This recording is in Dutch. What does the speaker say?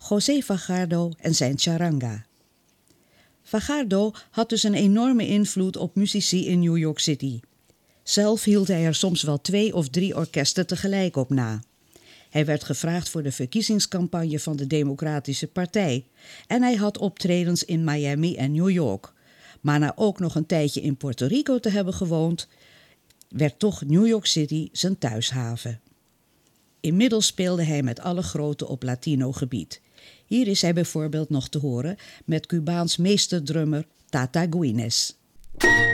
José Fajardo en zijn charanga. Fajardo had dus een enorme invloed op muzici in New York City. Zelf hield hij er soms wel 2 of 3 orkesten tegelijk op na. Hij werd gevraagd voor de verkiezingscampagne van de Democratische Partij en hij had optredens in Miami en New York. Maar na ook nog een tijdje in Puerto Rico te hebben gewoond, werd toch New York City zijn thuishaven. Inmiddels speelde hij met alle groten op Latino-gebied. Hier is hij bijvoorbeeld nog te horen met Cubaans meesterdrummer Tata Guines.